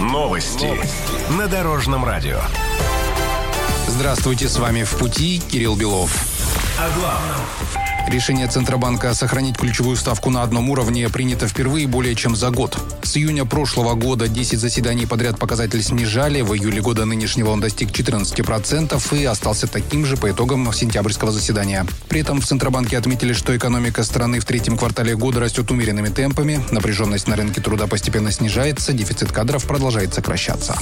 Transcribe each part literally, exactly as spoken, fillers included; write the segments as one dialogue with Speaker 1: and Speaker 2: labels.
Speaker 1: Новости на Дорожном радио.
Speaker 2: Здравствуйте, с вами «В пути» Кирилл Белов.
Speaker 1: О главном.
Speaker 2: Решение Центробанка сохранить ключевую ставку на одном уровне принято впервые более чем за год. С июня прошлого года десять заседаний подряд показатель снижали. В июле года нынешнего он достиг четырнадцати процентов и остался таким же по итогам сентябрьского заседания. При этом в Центробанке отметили, что экономика страны в третьем квартале года растет умеренными темпами, напряженность на рынке труда постепенно снижается, дефицит кадров продолжает сокращаться.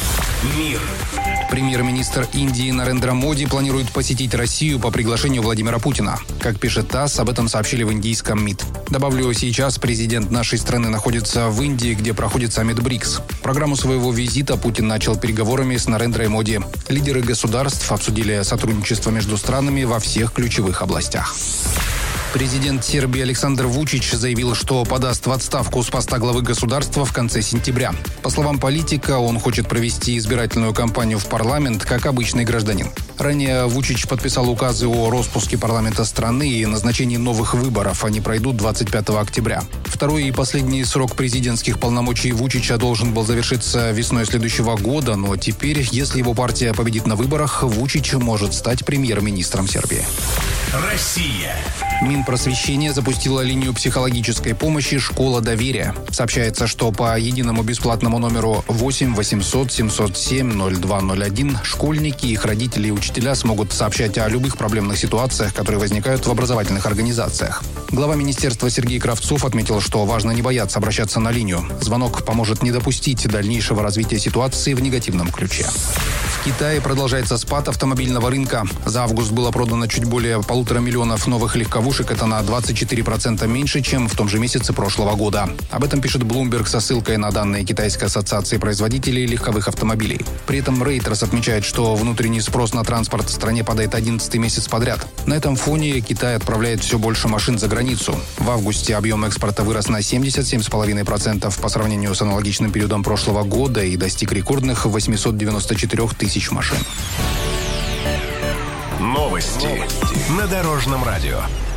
Speaker 1: Мир.
Speaker 2: Премьер-министр Индии Нарендра Моди планирует посетить Россию по приглашению Владимира Путина. Как пишет ТАСС, об этом сообщили в индийском МИД. Добавлю, сейчас президент нашей страны находится в Индии, где проходит саммит БРИКС. Программу своего визита Путин начал переговорами с Нарендрой Моди. Лидеры государств обсудили сотрудничество между странами во всех ключевых областях. Президент Сербии Александр Вучич заявил, что подаст в отставку с поста главы государства в конце сентября. По словам политика, он хочет провести избирательную кампанию в парламент как обычный гражданин. Ранее Вучич подписал указы о распуске парламента страны и назначении новых выборов. Они пройдут двадцать пятого октября. Второй и последний срок президентских полномочий Вучича должен был завершиться весной следующего года, но теперь, если его партия победит на выборах, Вучич может стать премьер-министром Сербии.
Speaker 1: Россия.
Speaker 2: Минпросвещение запустило линию психологической помощи «Школа доверия». Сообщается, что по единому бесплатному номеру восемь восемьсот семьсот семь ноль два ноль один школьники, их родители и учителя смогут сообщать о любых проблемных ситуациях, которые возникают в образовательных организациях. Глава министерства Сергей Кравцов отметил, что важно не бояться обращаться на линию. Звонок поможет не допустить дальнейшего развития ситуации в негативном ключе. В Китае продолжается спад автомобильного рынка. За август было продано чуть более полутора миллионов новых легковушек. Это на двадцать четыре процента меньше, чем в том же месяце прошлого года. Об этом пишет Bloomberg со ссылкой на данные Китайской ассоциации производителей легковых автомобилей. При этом Reuters отмечает, что внутренний спрос на транспорт в стране падает одиннадцатый месяц подряд. На этом фоне Китай отправляет все больше машин за границу. В августе объем экспорта вырос на семьдесят семь целых пять десятых процента по сравнению с аналогичным периодом прошлого года и достиг рекордных восемьсот девяносто четыре тысяч машин.
Speaker 1: Новости на Дорожном радио.